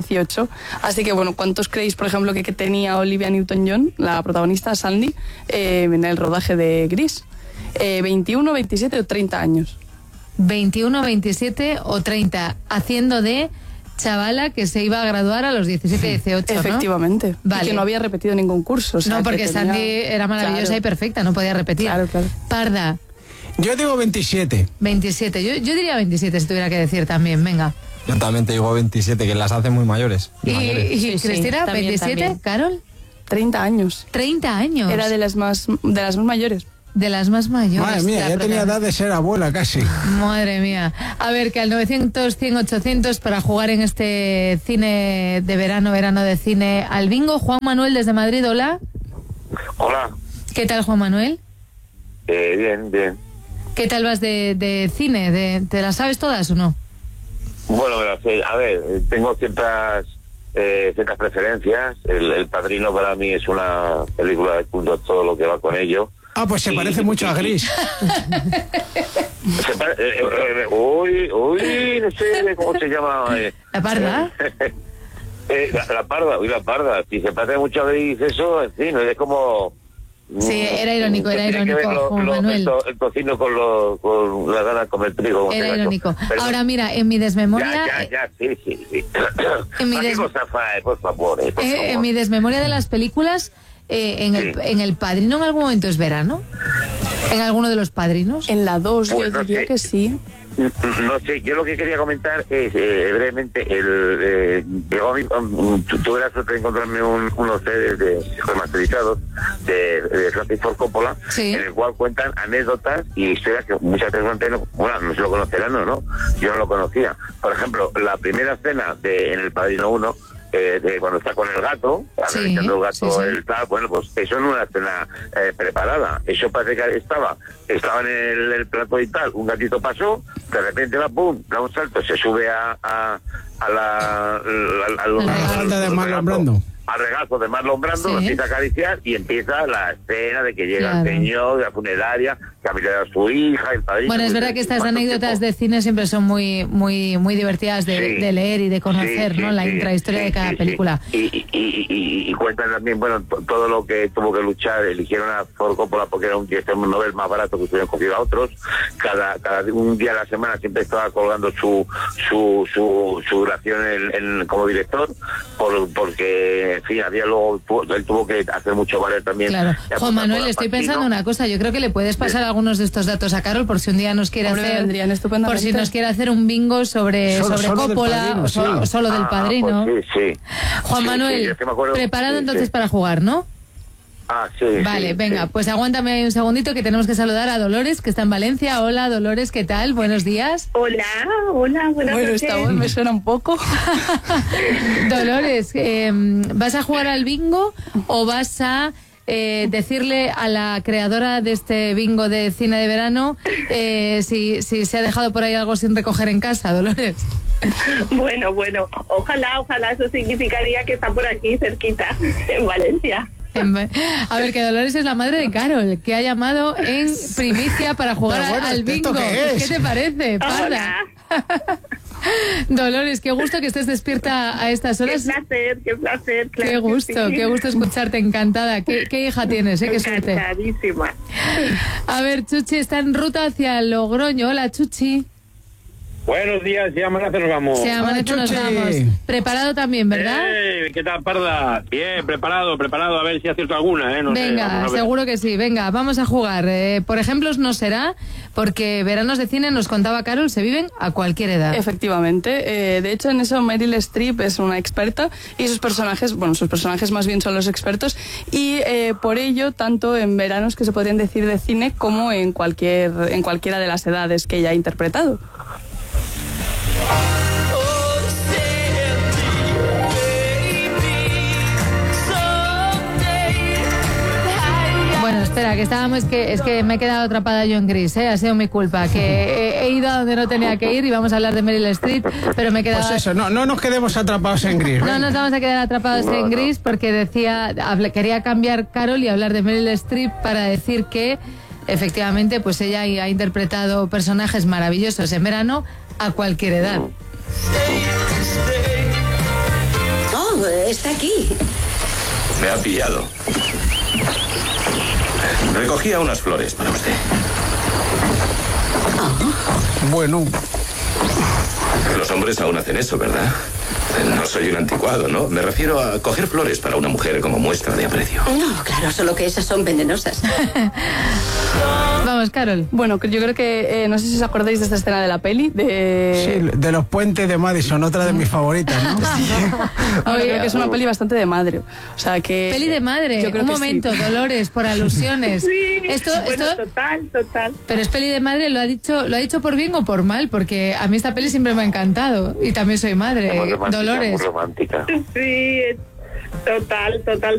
18. Así que, bueno, ¿cuántos creéis, por ejemplo, que tenía Olivia Newton-John, la protagonista Sandy, en el rodaje de Gris? 21, 27 o 30 años. 21, 27 o 30, haciendo de chavala que se iba a graduar a los 17, 18, ¿no? Efectivamente. Vale. Y que no había repetido ningún curso. O sea, no, porque tenía... Sandy era maravillosa, claro, y perfecta, no podía repetir. Claro. Parda. Yo digo 27. 27, yo diría 27 si tuviera que decir también, venga. Yo también te digo 27, que las hace muy mayores. ¿Y Cristina, también, 27, también. Carol? 30 años. 30 años. Era de las más mayores. De las más mayores. Madre mía, ya tenía edad de ser abuela casi. Madre mía. A ver, que al 900, 100, 800 para jugar en este cine de verano de cine al bingo. Juan Manuel desde Madrid, hola. Hola. ¿Qué tal, Juan Manuel? Bien. ¿Qué tal vas de cine? ¿Te las sabes todas o no? Bueno, a ver, tengo ciertas preferencias. El Padrino para mí es una película de culto, todo lo que va con ello. Ah, pues se parece mucho a Gris. No sé cómo se llama. ¿La Parda? La Parda. Si se parece mucho a Gris, eso, en fin, es como... Sí, era irónico, Juan Manuel. El tocino con la gana de comer trigo. Era irónico. Pero, ahora mira, en mi desmemoria... Sí. Por favor. En mi desmemoria de las películas... en el Padrino en algún momento es verano. ¿En alguno de los Padrinos? En la 2 pues yo diría que sí. No sé, yo lo que quería comentar es brevemente tuve la suerte de encontrarme unos CDs remasterizados de Francis Ford Coppola, sí, en el cual cuentan anécdotas y historias que muchas personas no se lo conocerán, ¿no? Yo no lo conocía. Por ejemplo, la primera escena en El Padrino 1, cuando está con el gato, acariciando el gato, el tal, bueno, pues eso no es una escena preparada. Eso parece que estaba en el plato y tal, un gatito pasó, de repente da un salto, se sube al regazo de Marlon Brando, lo empieza a acariciar y empieza la escena de que llega el señor de la funeraria, que ha mirado a su hija, el padrino. Bueno, es verdad que estas anécdotas de cine siempre son muy divertidas de leer y de conocer, ¿no? La intrahistoria de cada película. Y cuentan también, bueno, todo lo que tuvo que luchar. Eligieron a Ford Coppola porque era un Nobel más barato que hubieran cogido a otros. Cada un día a la semana siempre estaba colgando su duración como director, porque en fin, él tuvo que hacer mucho valer también. Claro. Juan Manuel, estoy pensando una cosa. Yo creo que le puedes pasar algunos de estos datos a Carol por si un día nos quiere hacer un bingo sobre Coppola o solo del Padrino. Pues sí. Juan Manuel, preparado entonces para jugar, ¿no? Sí. Vale, venga, pues aguántame un segundito que tenemos que saludar a Dolores, que está en Valencia. Hola, Dolores, ¿qué tal? Buenos días. Hola, buenas noches. Bueno, esta voz me suena un poco. Dolores, ¿vas a jugar al bingo o vas a decirle a la creadora de este bingo de cine de verano si se ha dejado por ahí algo sin recoger en casa, Dolores? Bueno, ojalá eso significaría que está por aquí cerquita, en Valencia. A ver, que Dolores es la madre de Carol, que ha llamado en primicia para jugar al bingo. ¿Qué te parece, Parda? Dolores, qué gusto que estés despierta a estas horas. Qué placer. Claro, qué gusto escucharte, encantada. ¿Qué hija tienes? Qué suerte. Encantadísima. A ver, Chuchi está en ruta hacia Logroño. Hola, Chuchi. Buenos días, ya amanece nos vamos. Sí, amanece nos vamos. Preparado también, ¿verdad? ¿Qué tal, Parda? Bien, preparado, a ver si acierto alguna, ¿eh? Venga, seguro que sí. Venga, vamos a jugar. Por ejemplos no será, porque veranos de cine, nos contaba Carol, se viven a cualquier edad. Efectivamente. De hecho, en eso Meryl Streep es una experta y sus personajes más bien son los expertos, y por ello, tanto en veranos que se podrían decir de cine como en cualquiera de las edades que ella ha interpretado. Bueno, espera, es que me he quedado atrapada yo en Gris, ha sido mi culpa, que he ido a donde no tenía que ir y vamos a hablar de Meryl Streep, pero me he quedado... Pues eso, no nos quedemos atrapados en Gris. No nos vamos a quedar atrapados en Gris porque quería cambiar Carol y hablar de Meryl Streep para decir que efectivamente pues ella ha interpretado personajes maravillosos en verano a cualquier edad. Está aquí. Me ha pillado. Recogía unas flores para usted. Bueno. Los hombres aún hacen eso, ¿verdad? No soy un anticuado, ¿no? Me refiero a coger flores para una mujer como muestra de aprecio. No, claro, solo que esas son venenosas. Vamos, Carol. Bueno, yo creo que, no sé si os acordáis de esta escena de la peli, Sí, de los puentes de Madison, otra de mis favoritas, ¿no? Oye, creo que es una peli bastante de madre. O sea, que... Peli de madre, yo creo un que momento, sí. Dolores, por alusiones. Sí, Esto, total. Pero es peli de madre, ¿lo ha dicho por bien o por mal? Porque a mí esta peli siempre me ha encantado. Y también soy madre, Muy romántica, Dolores. muy romántica. Sí, total.